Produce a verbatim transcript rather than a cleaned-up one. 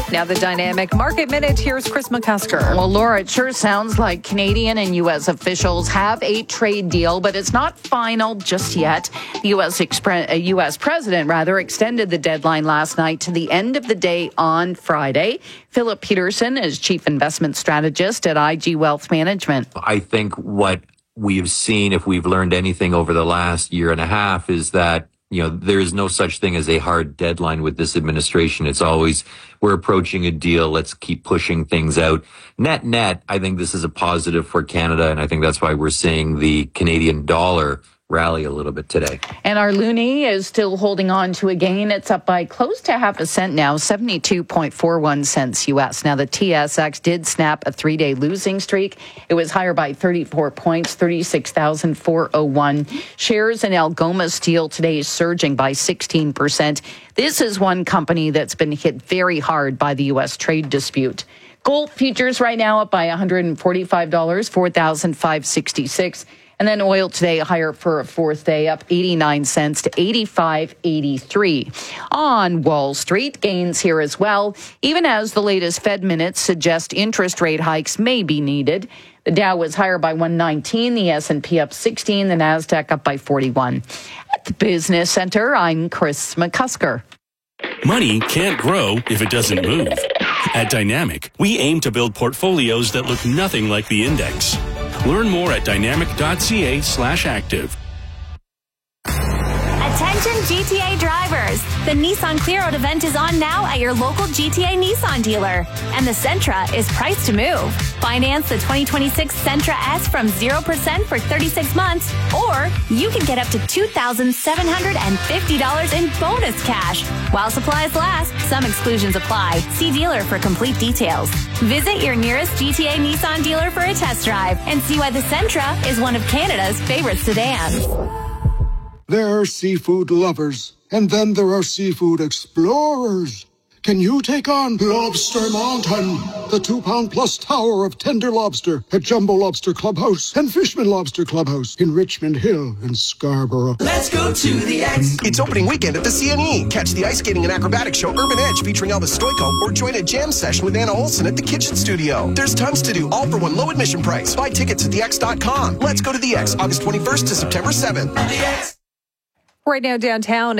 Now the Dynamic Market Minute. Here's Chris McCusker. Well, Laura, it sure sounds like Canadian and U S officials have a trade deal, but it's not final just yet. The U S Expre- U S president, rather, extended the deadline last night to the end of the day on Friday. Philip Peterson is chief investment strategist at I G Wealth Management. I think what we've seen, if we've learned anything over the last year and a half, is that you know, there is no such thing as a hard deadline with this administration. It's always, we're approaching a deal. Let's keep pushing things out. Net, net, I think this is a positive for Canada. And I think that's why we're seeing the Canadian dollar rally a little bit today. And our loonie is still holding on to a gain. It's up by close to half a cent now, seventy-two point four one cents U S. Now, the T S X did snap a three-day losing streak. It was higher by thirty-four points, thirty-six thousand four hundred one. Shares in Algoma Steel today is surging by sixteen percent. This is one company that's been hit very hard by the U S trade dispute. Gold futures right now up by one hundred forty-five dollars, four thousand five hundred sixty-six dollars. And then oil today higher for a fourth day, up eighty-nine cents to eighty-five eighty-three. On Wall Street, gains here as well, even as the latest Fed minutes suggest interest rate hikes may be needed. The Dow was higher by one nineteen, the S and P up sixteen, the Nasdaq up by forty-one. At the Business Center, I'm Chris McCusker. Money can't grow if it doesn't move. At Dynamic, we aim to build portfolios that look nothing like the index. Learn more at dynamic.ca slash active. Attention G T A drivers. The Nissan Clear Out event is on now at your local G T A Nissan dealer. And the Sentra is priced to move. Finance the twenty twenty-six Sentra S from zero percent for thirty-six months, or you can get up to two thousand seven hundred fifty dollars in bonus cash. While supplies last, some exclusions apply. See dealer for complete details. Visit your nearest G T A Nissan dealer for a test drive and see why the Sentra is one of Canada's favorite sedans. There are seafood lovers, and then there are seafood explorers. Can you take on Lobster Mountain, the two-pound-plus tower of tender lobster at Jumbo Lobster Clubhouse and Fishman Lobster Clubhouse in Richmond Hill and Scarborough? Let's go to the X. It's opening weekend at the C N E. Catch the ice skating and acrobatics show Urban Edge featuring Elvis Stoico, or join a jam session with Anna Olson at the Kitchen Studio. There's tons to do, all for one low admission price. Buy tickets at the x dot com. Let's go to the X, August twenty-first to September seventh. The X. Right now downtown,